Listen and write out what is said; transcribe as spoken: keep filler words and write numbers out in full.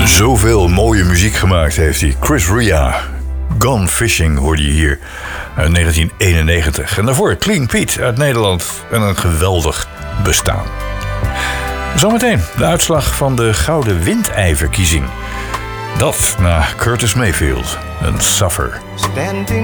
Zoveel mooie muziek gemaakt heeft hij. Chris Rea. Gone Fishing hoorde je hier uit negentien eenennegentig. En daarvoor Clean Pete uit Nederland. En een geweldig bestaan. Zometeen de uitslag van de Gouden Windei-verkiezing. Dat na Curtis Mayfield en Suffer. Standing